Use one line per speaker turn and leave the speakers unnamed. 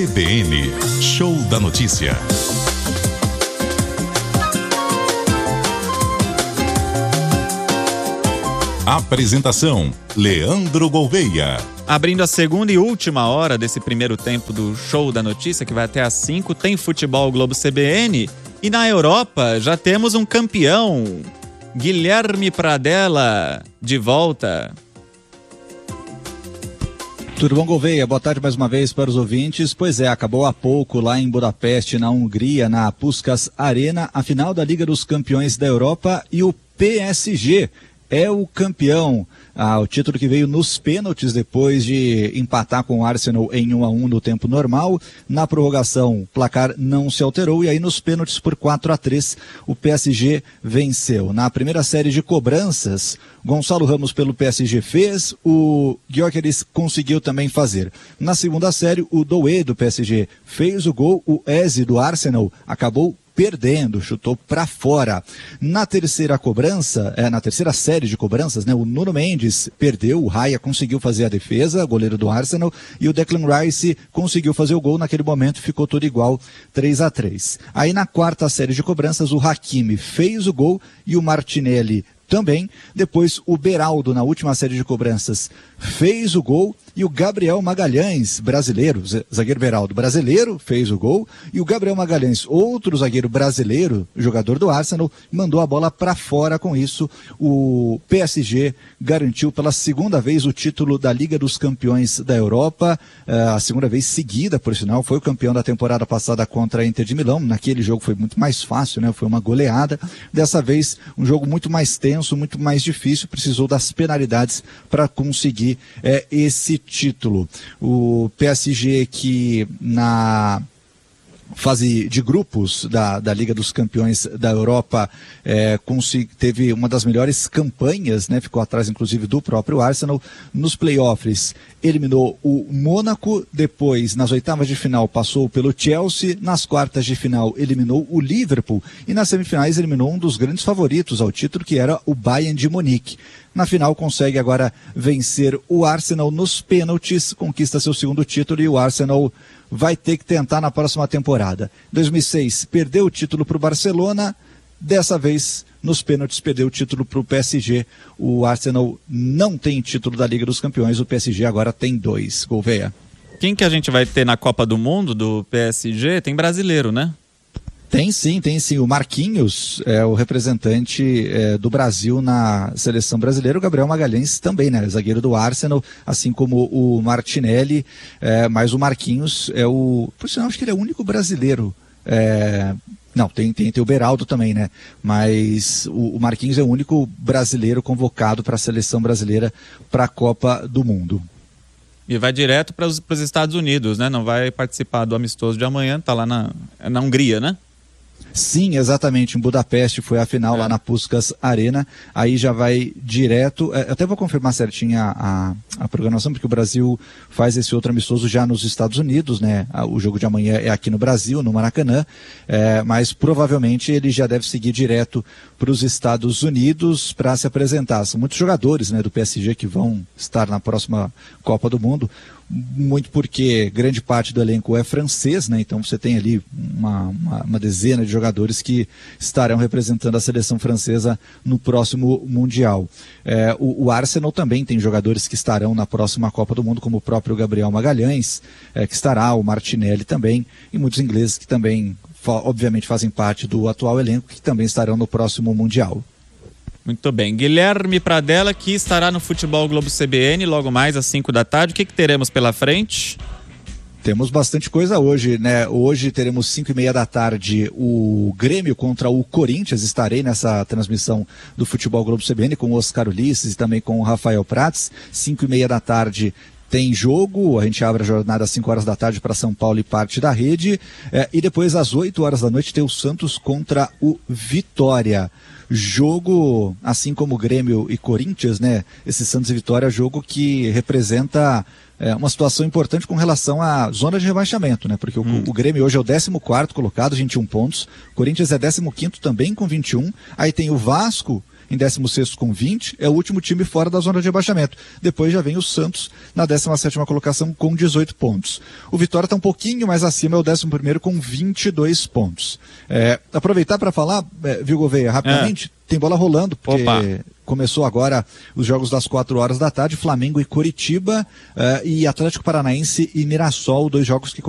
CBN, Show da Notícia. Apresentação, Leandro Gouveia.
Abrindo a segunda e última hora desse primeiro tempo do Show da Notícia, que vai até às 5, tem Futebol Globo CBN. E na Europa já temos um campeão, Guilherme Pradella, de volta.
Tudo bom, Gouveia? Boa tarde mais uma vez para os ouvintes. Pois é, acabou há pouco lá em Budapeste, na Hungria, na Puskás Arena, a final da Liga dos Campeões da Europa, e o PSG é o campeão. O título que veio nos pênaltis depois de empatar com o Arsenal em 1-1 no tempo normal. Na prorrogação, o placar não se alterou e aí nos pênaltis por 4-3 o PSG venceu. Na primeira série de cobranças, Gonçalo Ramos pelo PSG fez, o Gyökeres conseguiu também fazer. Na segunda série, o Doué do PSG fez o gol, o Eze do Arsenal acabou perdendo, chutou para fora. Na terceira cobrança, na terceira série de cobranças, o Nuno Mendes perdeu, o Raya conseguiu fazer a defesa, goleiro do Arsenal, e o Declan Rice conseguiu fazer o gol. Naquele momento ficou tudo igual, 3-3. Aí na quarta série de cobranças, o Hakimi fez o gol e o Martinelli também. Depois o Beraldo, na última série de cobranças, fez o gol, e o Gabriel Magalhães, brasileiro, zagueiro Beraldo brasileiro, fez o gol, e o Gabriel Magalhães, outro zagueiro brasileiro, jogador do Arsenal, mandou a bola para fora. Com isso, o PSG garantiu pela segunda vez o título da Liga dos Campeões da Europa, a segunda vez seguida, por sinal. Foi o campeão da temporada passada contra a Inter de Milão. Naquele jogo foi muito mais fácil, foi uma goleada. Dessa vez, um jogo muito mais tenso, muito mais difícil, precisou das penalidades para conseguir esse título. O PSG, que na fase de grupos da Liga dos Campeões da Europa teve uma das melhores campanhas, ficou atrás inclusive do próprio Arsenal. Nos playoffs eliminou o Mônaco, depois nas oitavas de final passou pelo Chelsea, nas quartas de final eliminou o Liverpool e nas semifinais eliminou um dos grandes favoritos ao título, que era o Bayern de Munique. Na final consegue agora vencer o Arsenal nos pênaltis, conquista seu segundo título, e o Arsenal vai ter que tentar na próxima temporada. Em 2006 perdeu o título para o Barcelona, dessa vez nos pênaltis perdeu o título para o PSG. O Arsenal não tem título da Liga dos Campeões, o PSG agora tem 2. Gouveia.
Quem que a gente vai ter na Copa do Mundo do PSG? Tem brasileiro, né?
Tem sim. O Marquinhos é o representante do Brasil na seleção brasileira. O Gabriel Magalhães também, zagueiro do Arsenal, assim como o Martinelli. Mas o Marquinhos por sinal, acho que ele é o único brasileiro. Não, tem o Beraldo também, Mas o Marquinhos é o único brasileiro convocado para a seleção brasileira para a Copa do Mundo.
E vai direto para os Estados Unidos, Não vai participar do amistoso de amanhã, está lá na Hungria,
Sim, exatamente, em Budapeste foi a final lá na Puskás Arena, aí já vai direto. Até vou confirmar certinho a programação, porque o Brasil faz esse outro amistoso já nos Estados Unidos, O jogo de amanhã é aqui no Brasil, no Maracanã, mas provavelmente ele já deve seguir direto para os Estados Unidos para se apresentar. São muitos jogadores do PSG que vão estar na próxima Copa do Mundo, muito porque grande parte do elenco é francês, então você tem ali uma dezena de jogadores que estarão representando a seleção francesa no próximo Mundial. O Arsenal também tem jogadores que estarão na próxima Copa do Mundo, como o próprio Gabriel Magalhães, que estará, o Martinelli também, e muitos ingleses que também, obviamente, fazem parte do atual elenco, que também estarão no próximo Mundial.
Muito bem. Guilherme Pradella, que estará no Futebol Globo CBN logo mais às 5 da tarde. O que teremos pela frente?
Temos bastante coisa hoje, Hoje teremos 5h30 da tarde o Grêmio contra o Corinthians. Estarei nessa transmissão do Futebol Globo CBN com o Oscar Ulisses e também com o Rafael Prats. 5h30 da tarde tem jogo, a gente abre a jornada às 5 horas da tarde para São Paulo e parte da Rede, e depois às 8 horas da noite tem o Santos contra o Vitória. Jogo, assim como Grêmio e Corinthians, esse Santos e Vitória, jogo que representa uma situação importante com relação à zona de rebaixamento, porque o Grêmio hoje é o 14º colocado, 21 pontos, o Corinthians é 15º também com 21, aí tem o Vasco em 16º com 20, é o último time fora da zona de rebaixamento. Depois já vem o Santos na 17ª colocação com 18 pontos. O Vitória está um pouquinho mais acima, é o 11º com 22 pontos. Aproveitar para falar, viu, Gouveia, rapidamente, tem bola rolando, porque começou agora os jogos das 4 horas da tarde, Flamengo e Coritiba, e Atlético Paranaense e Mirassol, 2 jogos que